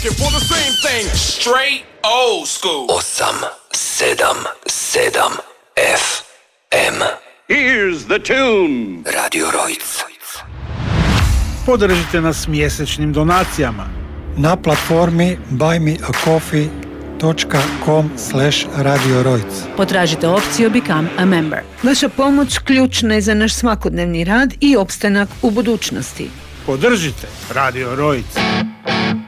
looking for the same thing. Straight old school. 877 FM. Here's the tune. Radio Rojc. Podržite nas mjesečnim donacijama na platformi buymeacoffee.com/Radio Rojc. Potražite opciju Become a Member. Vaša pomoć ključna je za naš svakodnevni rad i opstanak u budućnosti. Podržite Radio Rojc.